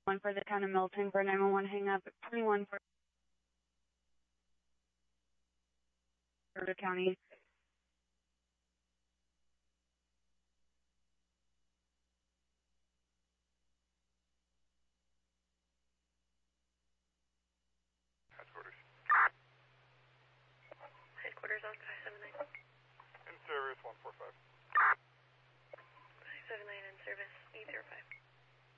1 for the town of Milton for 911 hang up, 21 for the county. Headquarters. Headquarters on 579. In Sirius 145.